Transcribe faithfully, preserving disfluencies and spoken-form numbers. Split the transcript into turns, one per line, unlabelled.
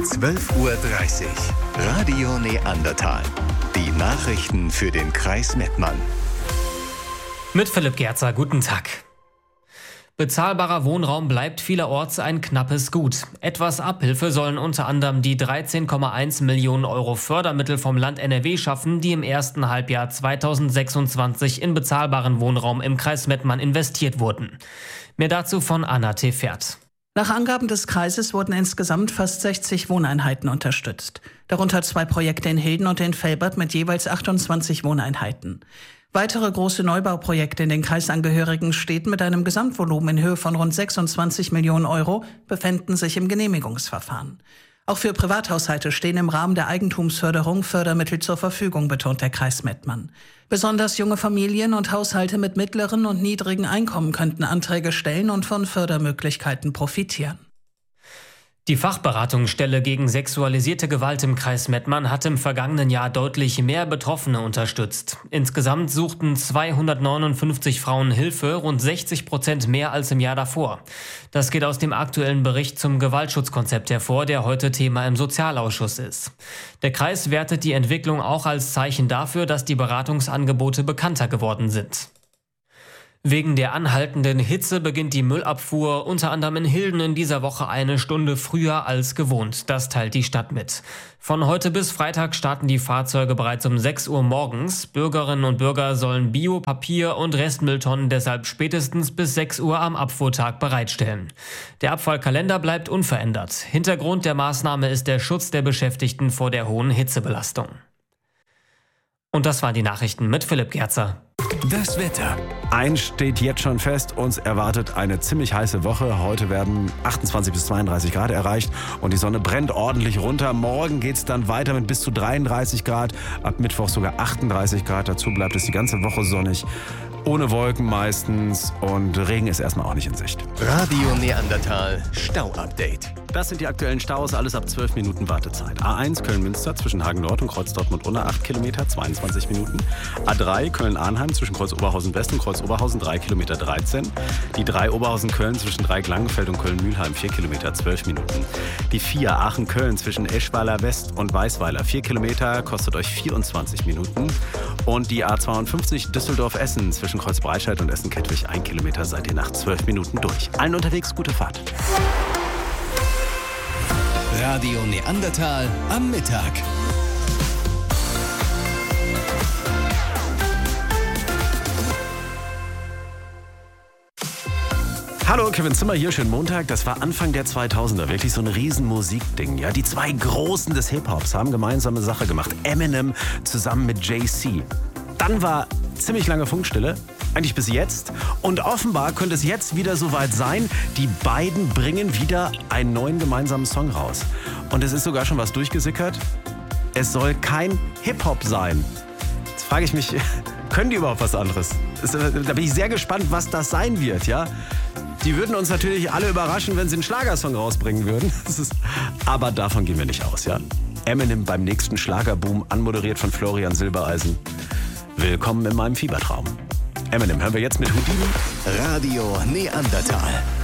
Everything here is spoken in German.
zwölf Uhr dreißig. Radio Neandertal. Die Nachrichten für den Kreis Mettmann.
Mit Philipp Gerzer, guten Tag. Bezahlbarer Wohnraum bleibt vielerorts ein knappes Gut. Etwas Abhilfe sollen unter anderem die dreizehn Komma eins Millionen Euro Fördermittel vom Land N R W schaffen, die im ersten Halbjahr zweitausendsechsundzwanzig in bezahlbaren Wohnraum im Kreis Mettmann investiert wurden. Mehr dazu von Anna Tefert.
Nach Angaben des Kreises wurden insgesamt fast sechzig Wohneinheiten unterstützt. Darunter zwei Projekte in Hilden und in Velbert mit jeweils achtundzwanzig Wohneinheiten. Weitere große Neubauprojekte in den kreisangehörigen Städten mit einem Gesamtvolumen in Höhe von rund sechsundzwanzig Millionen Euro befänden sich im Genehmigungsverfahren. Auch für Privathaushalte stehen im Rahmen der Eigentumsförderung Fördermittel zur Verfügung, betont der Kreis Mettmann. Besonders junge Familien und Haushalte mit mittleren und niedrigen Einkommen könnten Anträge stellen und von Fördermöglichkeiten profitieren.
Die Fachberatungsstelle gegen sexualisierte Gewalt im Kreis Mettmann hat im vergangenen Jahr deutlich mehr Betroffene unterstützt. Insgesamt suchten zweihundertneunundfünfzig Frauen Hilfe, rund sechzig Prozent mehr als im Jahr davor. Das geht aus dem aktuellen Bericht zum Gewaltschutzkonzept hervor, der heute Thema im Sozialausschuss ist. Der Kreis wertet die Entwicklung auch als Zeichen dafür, dass die Beratungsangebote bekannter geworden sind. Wegen der anhaltenden Hitze beginnt die Müllabfuhr unter anderem in Hilden in dieser Woche eine Stunde früher als gewohnt. Das teilt die Stadt mit. Von heute bis Freitag starten die Fahrzeuge bereits um sechs Uhr morgens. Bürgerinnen und Bürger sollen Bio-, Papier- und Restmülltonnen deshalb spätestens bis sechs Uhr am Abfuhrtag bereitstellen. Der Abfallkalender bleibt unverändert. Hintergrund der Maßnahme ist der Schutz der Beschäftigten vor der hohen Hitzebelastung. Und das waren die Nachrichten mit Philipp Gerzer.
Das Wetter.
Eins steht jetzt schon fest, uns erwartet eine ziemlich heiße Woche. Heute werden achtundzwanzig bis zweiunddreißig Grad erreicht und die Sonne brennt ordentlich runter. Morgen geht es dann weiter mit bis zu dreiunddreißig Grad, ab Mittwoch sogar achtunddreißig Grad. Dazu bleibt es die ganze Woche sonnig, ohne Wolken meistens, und Regen ist erstmal auch nicht in Sicht.
Radio Neandertal Stau-Update.
Das sind die aktuellen Staus, alles ab zwölf Minuten Wartezeit. A eins Köln-Münster zwischen Hagen-Nord und Kreuz-Dortmund-Unna acht Kilometer, zweiundzwanzig Minuten. A drei Köln-Arnheim zwischen Kreuz-Oberhausen-West und Kreuz-Oberhausen drei Kilometer, dreizehn. Die drei Oberhausen-Köln zwischen Dreieck-Langenfeld und Köln-Mühlheim vier Kilometer, zwölf Minuten. Die vier Aachen-Köln zwischen Eschweiler West und Weißweiler vier Kilometer, kostet euch vierundzwanzig Minuten. Und die A zweiundfünfzig Düsseldorf-Essen zwischen Kreuz-Breitscheid und Essen-Kettwig ein Kilometer, seid ihr nach zwölf Minuten durch. Allen unterwegs gute Fahrt.
Radio Neandertal am Mittag.
Hallo, Kevin Zimmer hier, schönen Montag. Das war Anfang der zweitausender, wirklich so ein riesen Musikding. Ja? Die zwei Großen des Hip-Hops haben gemeinsame Sache gemacht. Eminem zusammen mit Jay-Z. Dann war ziemlich lange Funkstille, eigentlich bis jetzt. Und offenbar könnte es jetzt wieder soweit sein. Die beiden bringen wieder einen neuen gemeinsamen Song raus. Und es ist sogar schon was durchgesickert. Es soll kein Hip-Hop sein. Jetzt frage ich mich, können die überhaupt was anderes? Da bin ich sehr gespannt, was das sein wird, ja? Die würden uns natürlich alle überraschen, wenn sie einen Schlagersong rausbringen würden. Das ist, aber davon gehen wir nicht aus, ja? Eminem beim nächsten Schlagerboom, anmoderiert von Florian Silbereisen. Willkommen in meinem Fiebertraum. Eminem hören wir jetzt mit Houdini.
Radio Neandertal.